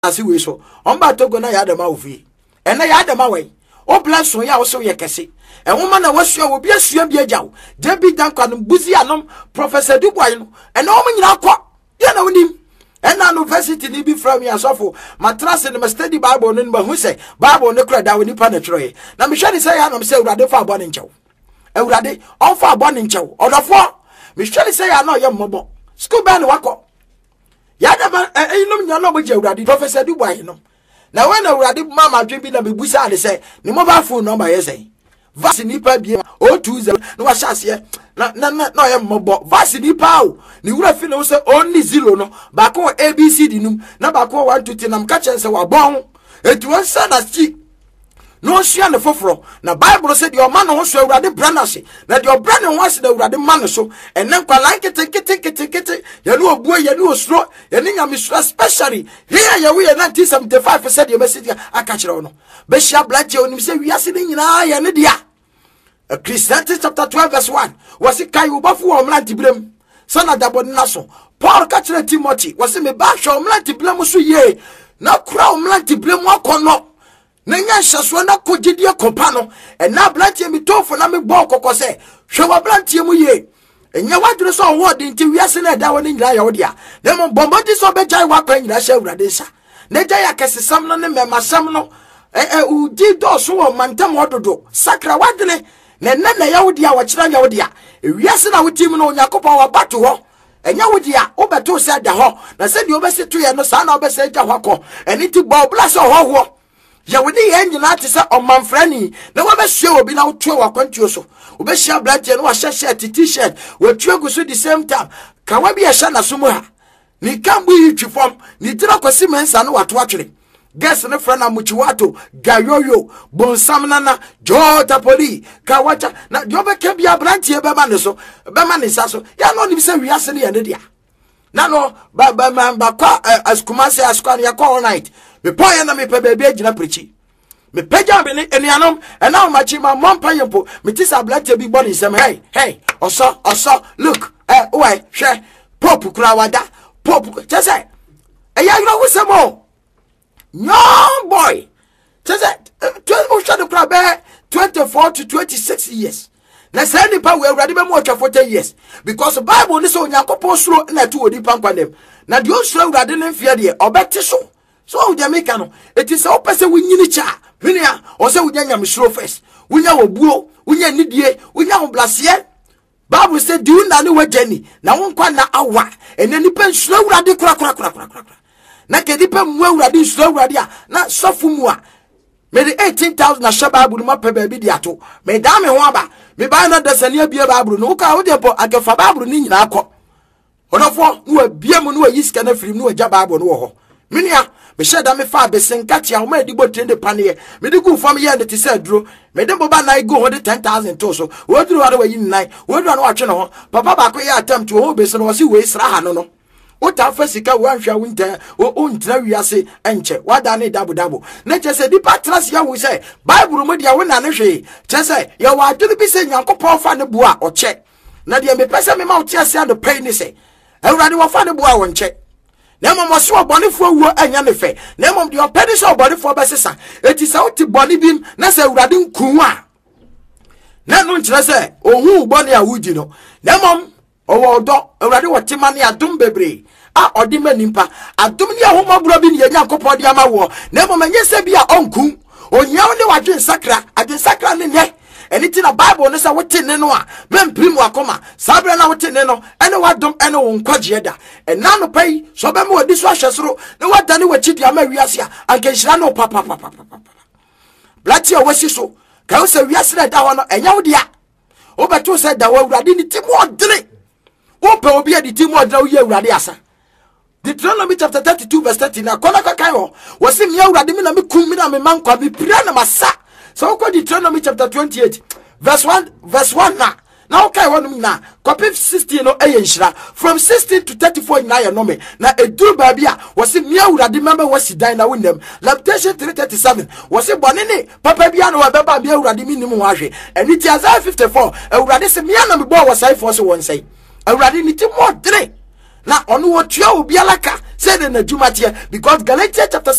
asi we so on ba togo na ya adama ofi e na ya adama we o bless so ya wo so ye kese e wo ma na wasua wo bi asua bi agyawo je bi dan kwa no buzi anom Professor Dubois no e na wo nyina kwa ye na wonim e na university ni bi from ya sofo matrase no study Bible no ba hu se Bible no kra da wo nipa na twere na me hwe ni se ya na me se urade fa abo ne nchew urade on fa abo ne nchew odofo me hwe ni se ya na ye mmobo school ban wako Yadama no nyano bo je urade Professor Dubois no na when urade mama dwe bi na be busa ade say ni mobile phone number ye say vaccine nipa bi 020 no wa hyase na ye mobo vaccine nipa o ni wura fi no say only 0 no ba ko abcd num na ba ko 1 2 3 nam ka chen say wa bon etu san na chi no sua ne foforo na Bible say the man no so urade branase na the brand no so the urade man so enen kwa like kete ya no obuo ya no osro ya ni nyame so especially here ya we 1975 said the message aka kire no be shia black onim say wiase ni nyina ya ne dia Ecclesiastes chapter 12 verse 1 was kai ubafo wo mlanti blem sana dabo na so Paul ka kire Timothy was me ba hwa mlanti blem so ye na kura mlanti blem akono Nenya shaso na kogidie kopa no na blantie mi tofo na me bo kokose hwe wa blantie mu ye enya wadure so wo de nti wiase na da woni nyira ya wo dia na mo bombodi so be jai wa kwa nyira hye urade sha na jai akesesam no ne memasam no udi do so wo mantam ododo sakra wadene na ya wo dia wo kira nya wo dia wiase na wotim no Yakobon wa bato ho enya wo dia wo beto se da ho na se di obese to ye no sa na obese ja ho akọ eni ti bo blase ho ya woni ye nyina te se omanfrani na wo be hwe obi na wo tue wa kwantuo so wo be hia blatie no wa hye t-shirt wo tue guso the same time ka wa bi hye na somu ha ni kambu yi twifom ni tira kwasi mensa no wato atwere guess ne frana muchiwato gayoyo bonsam nana jota poli ka wacha na jobe ke bia brantie be ma ne so be ma ne sa so ya no ni se wiase ne ya ne dia na no ba kwa askumase askwan ya kwa all night me poye na me pe bebe agina prechi me peja be ni enianom na machi ma mompa yempo me tisa blatte bi body sem hey oso look why hwe pop kura wada pop chese eya you know wusemo young boy chese 24 to 26 years na say nipa we urade be mo 40 years because the Bible ni so Yakobon suro na tu odi pankwanem na de osuro urade ne mfia de obete so wo Jamaica no eti se opese wunyini cha hwenia o se wunya nyamsuro first wunya wobuo wunya nidie wunya hoblase Bible say do na ne wagani na wonkwa na awa ene nipa nsuro urade kura na kedipa mu urade nsuro urade a na sofu mu a me de 18,000 na shaba Bible ma pe baabi di ato me da me ho aba me ba na dasania bia Bible no ka wo de po agafa Bible ni nyina akọ onofo no abia mu no ayiska na firim no agya Bible no wo ho menia me sheda me fa besenkatia ho ma dibo trende panie me de gu fam ye ndete se duro me de boba na go ho de 10,000 to so wo duro wa yi nnan wo duro na wa twe no ho papa ba ko ye attempt wo be se no wo si we sra ha no Ota fasika wanhwa winter o ntra wiase enche wada ne dabo na chese di patras ya wo se Bible mu dia wo na ne hwe chese ya wa aduru bi se Yakobon fa ne bua oche na dia me pese me ma oti ase ando pay ni se Awurade wo fa ne bua wo nche na mo so obonefo wuo anya ne fe na mo dia opedi so obonefo besesa eti se oti boni bim na se Awurade nkun a na no nkyere se ohun boni a wuji no na mo owo do Awurade wotima ne adom bebre a odima nimpa adom ne ahomabro bi ne Yakobon de ama wo na mo manye se bia onku onyaw ne wadwen sakra adwen sakra ne ne anything na Bible ne sa wote ne no a bemprim akoma sabre na wote ne no ene wadom ene wo nkwaje da ena no pai so be me wadi so ahwesoro ne wadane wachidi ama wiase a ankenhira no papa blati o wasi so ka wo se wiase na da ho no enya wo dia wo beto se da wo Awurade ni timo odene wo pe obi adi timo odene wo ye Awurade asa Deuteronomy chapter 32 verse 13 na kona kakai ho wo se me Awurade me na me kum me na me mankwa me pira na masa so ko Deuteronomy chapter 28 verse 1 na okay wonum na copy 16 no eyenhira from 16 to 34 na ye no me na eduru baabi a wo se me Awurade member wasi dan na wonam Lamentation 3:37 wo se bone ne papa bia no wabeba bia Awurade minim ho ahwe eni ti Isaiah 54 Awurade se me na me bo wo sai for so won sai Awurade ni ti mo dre na onu wo tua obi alaka say na adwuma tie because Galatians chapter